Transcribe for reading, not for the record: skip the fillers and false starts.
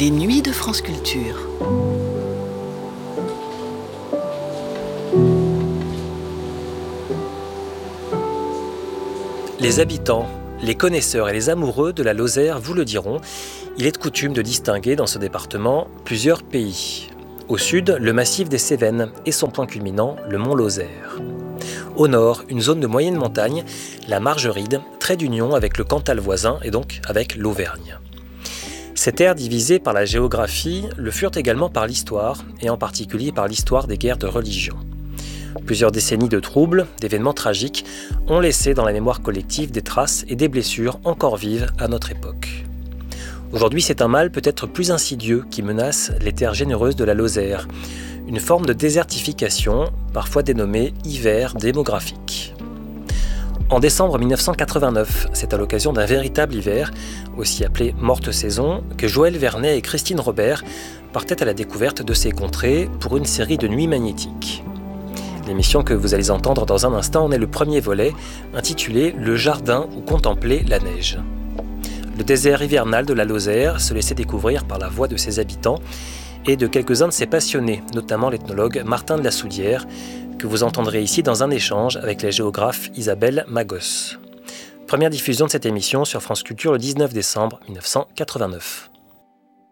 Les nuits de France Culture. Les habitants, les connaisseurs et les amoureux de la Lozère vous le diront, il est de coutume de distinguer dans ce département plusieurs pays. Au sud, le massif des Cévennes et son point culminant, le mont Lozère. Au nord, une zone de moyenne montagne, la Margeride, trait d'union avec le Cantal voisin et donc avec l'Auvergne. Ces terres divisées par la géographie le furent également par l'histoire, et en particulier par l'histoire des guerres de religion. Plusieurs décennies de troubles, d'événements tragiques, ont laissé dans la mémoire collective des traces et des blessures encore vives à notre époque. Aujourd'hui, c'est un mal peut-être plus insidieux qui menace les terres généreuses de la Lozère, une forme de désertification, parfois dénommée hiver démographique. En décembre 1989, c'est à l'occasion d'un véritable hiver, aussi appelé morte saison, que Joël Vernet et Christine Robert partaient à la découverte de ces contrées pour une série de nuits magnétiques. L'émission que vous allez entendre dans un instant en est le premier volet, intitulé « Le jardin où contempler la neige ». Le désert hivernal de la Lozère se laissait découvrir par la voix de ses habitants et de quelques-uns de ses passionnés, notamment l'ethnologue Martin de la Soudière, que vous entendrez ici dans un échange avec la géographe Isabelle Magos. Première diffusion de cette émission sur France Culture le 19 décembre 1989.